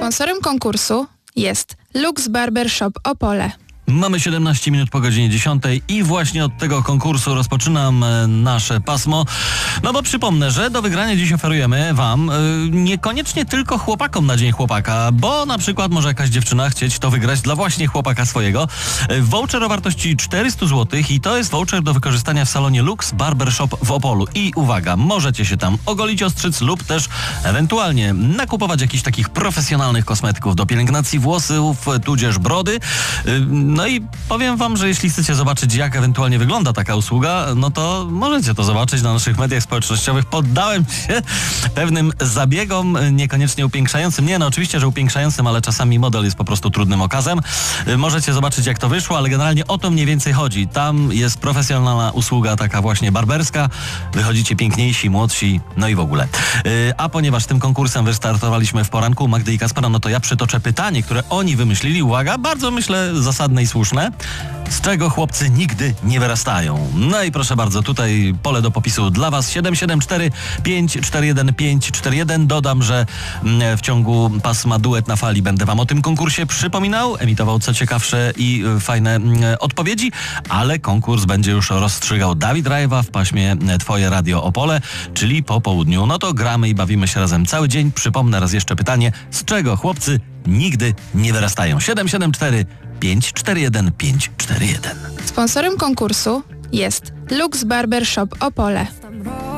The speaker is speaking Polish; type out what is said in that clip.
Sponsorem konkursu jest Lux Barber Shop Opole. Mamy 17 minut po godzinie 10 i właśnie od tego konkursu rozpoczynam nasze pasmo. No bo przypomnę, że do wygrania dziś oferujemy wam niekoniecznie tylko chłopakom na Dzień Chłopaka, bo na przykład może jakaś dziewczyna chcieć to wygrać dla właśnie chłopaka swojego. Voucher o wartości 400 zł i to jest voucher do wykorzystania w salonie Lux Barber Shop w Opolu. I uwaga, możecie się tam ogolić, ostrzyc lub też ewentualnie nakupować jakichś takich profesjonalnych kosmetyków do pielęgnacji włosów, tudzież brody. No i powiem wam, że jeśli chcecie zobaczyć, jak ewentualnie wygląda taka usługa, no to możecie to zobaczyć na naszych mediach społecznościowych. Poddałem się pewnym zabiegom, niekoniecznie upiększającym. Nie, no oczywiście, że upiększającym, ale czasami model jest po prostu trudnym okazem. Możecie zobaczyć, jak to wyszło, ale generalnie o to mniej więcej chodzi. Tam jest profesjonalna usługa, taka właśnie barberska. Wychodzicie piękniejsi, młodsi, no i w ogóle. A ponieważ tym konkursem wystartowaliśmy w poranku Magdy i Kaspara, no to ja przytoczę pytanie, które oni wymyślili. Uwaga, bardzo myślę zasadne i słuszne. Z czego chłopcy nigdy nie wyrastają? No i proszę bardzo, tutaj pole do popisu dla was 774 541 541. Dodam, że w ciągu pasma Duet na Fali będę wam o tym konkursie przypominał, emitował co ciekawsze i fajne odpowiedzi, ale konkurs będzie już rozstrzygał Dawid Rajwa w paśmie Twoje Radio Opole, czyli po południu. No to gramy i bawimy się razem cały dzień. Przypomnę raz jeszcze pytanie, z czego chłopcy nigdy nie wyrastają? 774 541 541. Sponsorem konkursu jest Lux Barber Shop Opole.